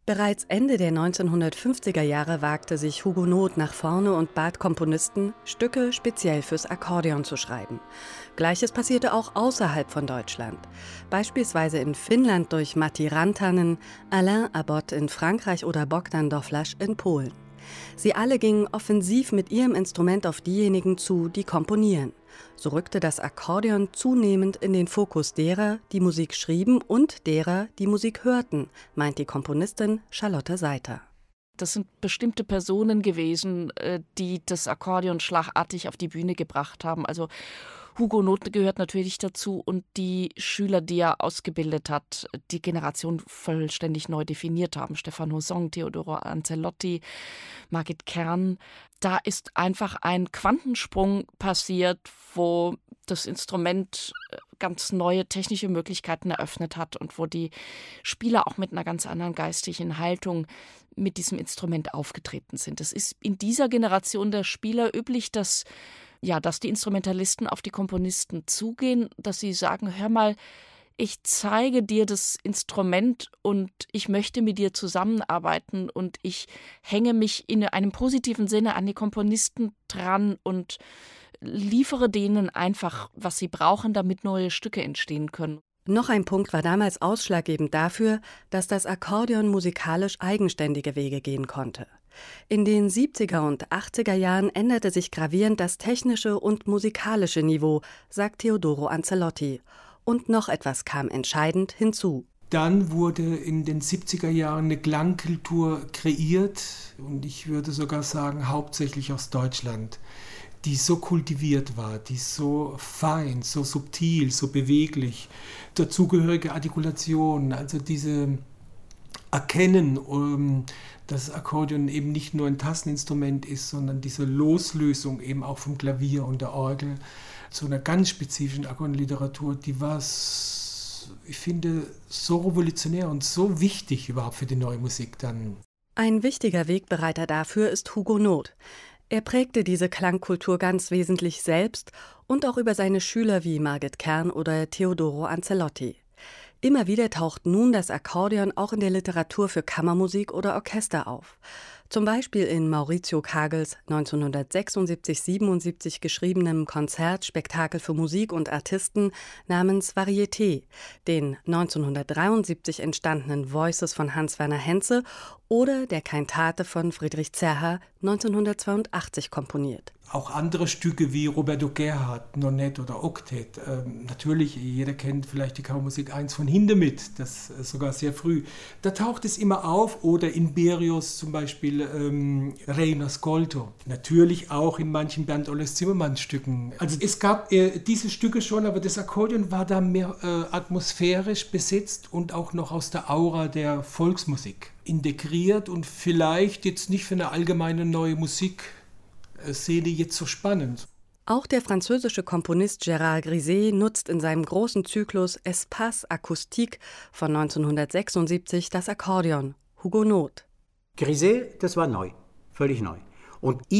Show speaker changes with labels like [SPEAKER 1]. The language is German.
[SPEAKER 1] Bereits Ende der 1950er Jahre wagte sich Hugo Noth nach vorne und bat Komponisten, Stücke speziell fürs Akkordeon zu schreiben. Gleiches passierte auch außerhalb von Deutschland. Beispielsweise in Finnland durch Matti Rantanen, Alain Abbot in Frankreich oder Bogdan Dowlas in Polen. Sie alle gingen offensiv mit ihrem Instrument auf diejenigen zu, die komponieren. So rückte das Akkordeon zunehmend in den Fokus derer, die Musik schrieben und derer, die Musik hörten, meint die Komponistin Charlotte Seiter.
[SPEAKER 2] Das sind bestimmte Personen gewesen, die das Akkordeon schlagartig auf die Bühne gebracht haben. Also Hugo Noth gehört natürlich dazu und die Schüler, die er ausgebildet hat, die Generation vollständig neu definiert haben. Stefan Hosong, Teodoro Ancelotti, Margit Kern. Da ist einfach ein Quantensprung passiert, wo das Instrument ganz neue technische Möglichkeiten eröffnet hat und wo die Spieler auch mit einer ganz anderen geistigen Haltung mit diesem Instrument aufgetreten sind. Es ist in dieser Generation der Spieler üblich, dass die Instrumentalisten auf die Komponisten zugehen, dass sie sagen, hör mal, ich zeige dir das Instrument und ich möchte mit dir zusammenarbeiten und ich hänge mich in einem positiven Sinne an die Komponisten dran und liefere denen einfach, was sie brauchen, damit neue Stücke entstehen können.
[SPEAKER 1] Noch ein Punkt war damals ausschlaggebend dafür, dass das Akkordeon musikalisch eigenständige Wege gehen konnte. In den 70er und 80er Jahren änderte sich gravierend das technische und musikalische Niveau, sagt Teodoro Ancelotti. Und noch etwas kam entscheidend hinzu.
[SPEAKER 3] Dann wurde in den 70er Jahren eine Klangkultur kreiert, und ich würde sogar sagen, hauptsächlich aus Deutschland, die so kultiviert war, die so fein, so subtil, so beweglich. Dazugehörige Artikulation, also diese Erkennen, dass Akkordeon eben nicht nur ein Tasteninstrument ist, sondern diese Loslösung eben auch vom Klavier und der Orgel zu einer ganz spezifischen Akkordeonliteratur, die war, ich finde, so revolutionär und so wichtig überhaupt für die neue Musik dann.
[SPEAKER 1] Ein wichtiger Wegbereiter dafür ist Hugo Noth. Er prägte diese Klangkultur ganz wesentlich selbst und auch über seine Schüler wie Margit Kern oder Teodoro Ancelotti. Immer wieder taucht nun das Akkordeon auch in der Literatur für Kammermusik oder Orchester auf. Zum Beispiel in Maurizio Kagels 1976/77 geschriebenem Konzertspektakel für Musik und Artisten namens Varieté, den 1973 entstandenen Voices von Hans-Werner Henze oder der Kantate von Friedrich Zerha 1982 komponiert.
[SPEAKER 3] Auch andere Stücke wie Roberto Gerhardt, Nonette oder Oktet. Natürlich, jeder kennt vielleicht die Kammermusik 1 von Hindemith, das sogar sehr früh. Da taucht es immer auf, oder in Berlioz zum Beispiel Re in ascolto. Natürlich auch in manchen Bernd Olles Zimmermann Stücken. Also es gab diese Stücke schon, aber das Akkordeon war da mehr atmosphärisch besetzt und auch noch aus der Aura der Volksmusik integriert und vielleicht jetzt nicht für eine allgemeine neue Musikszene jetzt so spannend.
[SPEAKER 1] Auch der französische Komponist Gérard Griset nutzt in seinem großen Zyklus Espace Acoustique von 1976 das Akkordeon. Hugo Noth.
[SPEAKER 4] Griset, das war neu, völlig neu. Und